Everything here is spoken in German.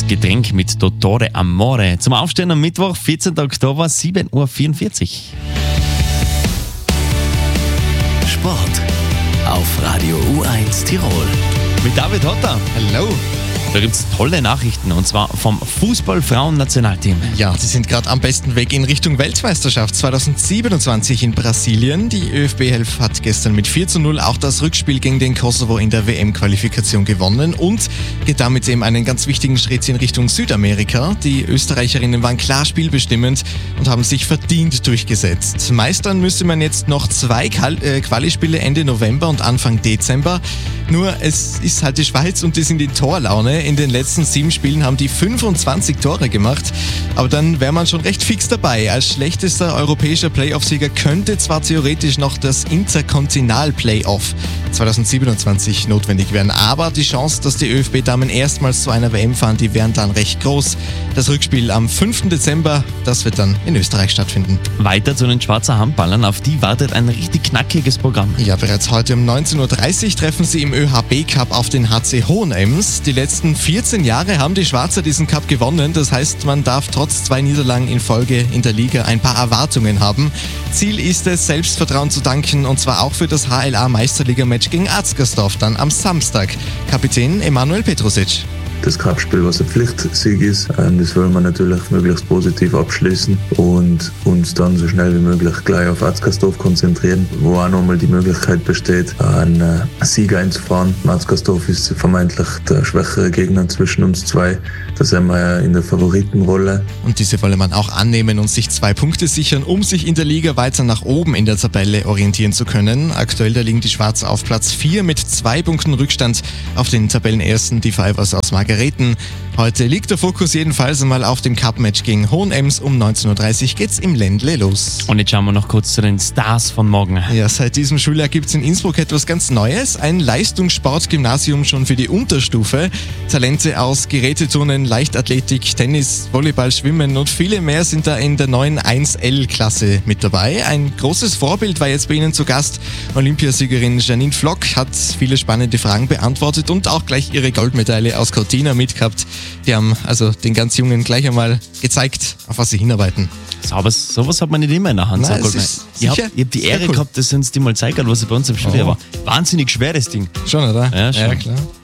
Getränk mit Dottore Amore. Zum Aufstehen am Mittwoch, 14. Oktober, 7.44 Uhr. Sport auf Radio U1 Tirol. Mit David Hotter. Hallo. Da gibt es tolle Nachrichten, und zwar vom Fußball-Frauen-Nationalteam. Ja, die sind gerade am besten Weg in Richtung Weltmeisterschaft 2027 in Brasilien. Die ÖFB-Elf hat gestern mit 4:0 auch das Rückspiel gegen den Kosovo in der WM-Qualifikation gewonnen und geht damit eben einen ganz wichtigen Schritt in Richtung Südamerika. Die Österreicherinnen waren klar spielbestimmend und haben sich verdient durchgesetzt. Meistern müsste man jetzt noch 2 Quali-Spiele Ende November und Anfang Dezember. Nur es ist halt die Schweiz und die sind in Torlaune. In den letzten 7 Spielen haben die 25 Tore gemacht. Aber dann wäre man schon recht fix dabei. Als schlechtester europäischer Playoff-Sieger könnte zwar theoretisch noch das Interkontinental-Playoff 2027 notwendig werden. Aber die Chance, dass die ÖFB-Damen erstmals zu einer WM fahren, die wären dann recht groß. Das Rückspiel am 5. Dezember, das wird dann in Österreich stattfinden. Weiter zu den Schwarzer Handballern. Auf die wartet ein richtig knackiges Programm. Ja, bereits heute um 19.30 Uhr treffen sie im ÖHB-Cup auf den HC Hohenems. Die letzten 14 Jahre haben die Schwarzer diesen Cup gewonnen. Das heißt, man darf trotz 2 Niederlagen in Folge in der Liga ein paar Erwartungen haben. Ziel ist es, Selbstvertrauen zu danken, und zwar auch für das HLA-Meisterliga-Match gegen Atzgersdorf dann am Samstag. Kapitän Emanuel Petrusic. Das Cup-Spiel, was ein Pflichtsieg ist, das wollen wir natürlich möglichst positiv abschließen und uns dann so schnell wie möglich gleich auf Atzgersdorf konzentrieren, wo auch nochmal die Möglichkeit besteht, einen Sieg einzufahren. Atzgersdorf ist vermeintlich der schwächere Gegner zwischen uns zwei. Da sind wir ja in der Favoritenrolle. Und diese wolle man auch annehmen und sich 2 Punkte sichern, um sich in der Liga weiter nach oben in der Tabelle orientieren zu können. Aktuell da liegen die Schwarzen auf Platz 4 mit 2 Punkten Rückstand auf den Tabellenersten, die Fivers aus Margareten. Heute liegt der Fokus jedenfalls einmal auf dem Cup-Match gegen Hohenems. Um 19.30 Uhr geht's im Ländle los. Und jetzt schauen wir noch kurz zu den Stars von morgen. Ja, seit diesem Schuljahr gibt's in Innsbruck etwas ganz Neues. Ein Leistungssportgymnasium schon für die Unterstufe. Talente aus Geräteturnen, Leichtathletik, Tennis, Volleyball, Schwimmen und viele mehr sind da in der neuen 1L-Klasse mit dabei. Ein großes Vorbild war jetzt bei Ihnen zu Gast. Olympiasiegerin Janine Flock hat viele spannende Fragen beantwortet und auch gleich ihre Goldmedaille aus Cortina mitgehabt. Die haben also den ganz Jungen gleich einmal gezeigt, auf was sie hinarbeiten. Sowas hat man nicht immer in der Hand. Nein, so ich habe die Ehre gehabt, dass sie uns die mal zeigen, was sie bei uns im Studio war. Wahnsinnig schweres Ding. Schon, oder? Ja, schon. Ja, klar.